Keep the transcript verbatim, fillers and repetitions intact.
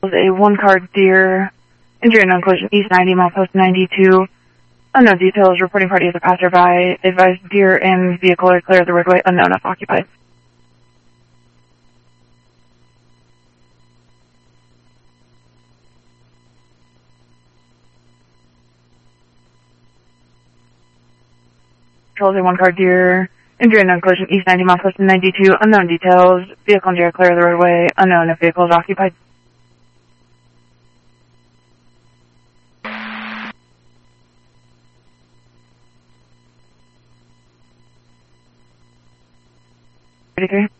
A one-car deer, injury and collision east ninety, milepost ninety-two. Unknown details, reporting party as a passerby. Advised deer and vehicle are clear of the roadway, unknown if occupied. Controls a one-car deer, injury and collision east ninety, milepost ninety-two. Unknown details, vehicle and deer are clear of the roadway, unknown if vehicle is occupied. thirty-three.